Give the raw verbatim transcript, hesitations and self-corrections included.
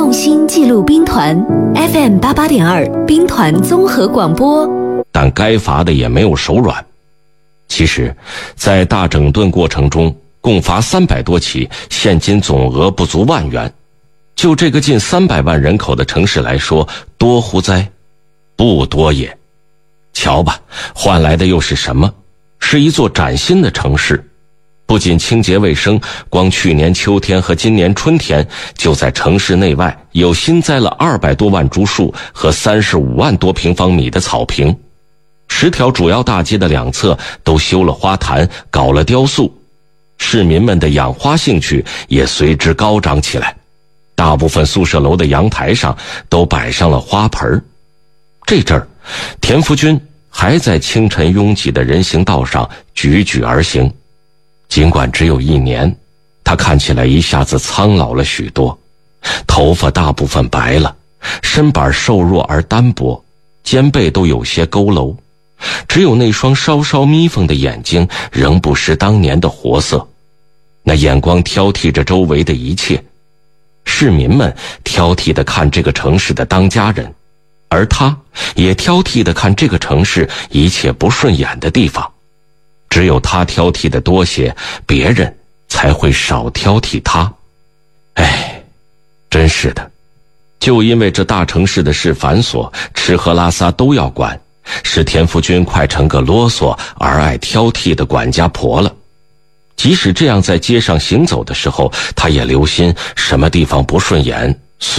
用心记录兵团 F M 八八点二兵团综合广播。 但该罚的也没有手软。其实，在大整顿过程中，共罚三百多起，现金总额不足万元。就这个近三百万人口的城市来说，多乎哉？不多也。瞧吧，换来的又是什么？是一座崭新的城市。不仅清洁卫生，光去年秋天和今年春天，就在城市内外有新栽了二百多万株树和三十五万多平方米的草坪。十条主要大街的两侧都修了花坛，搞了雕塑，市民们的养花兴趣也随之高涨起来。大部分宿舍楼的阳台上都摆上了花盆。这阵儿，田福军还在清晨拥挤的人行道上踽踽而行。尽管只有一年，他看起来一下子苍老了许多，头发大部分白了，身板瘦弱而单薄，肩背都有些佝偻，只有那双稍稍眯缝的眼睛仍不失当年的活色，那眼光挑剔着周围的一切。市民们挑剔地看这个城市的当家人，而他也挑剔地看这个城市一切不顺眼的地方。只有他挑剔的多些，别人才会少挑剔他。哎，真是的，就因为这大城市的事繁琐，吃喝拉撒都要管，使田福军快成个啰嗦而爱挑剔的管家婆了。即使这样，在街上行走的时候，他也留心什么地方不顺眼，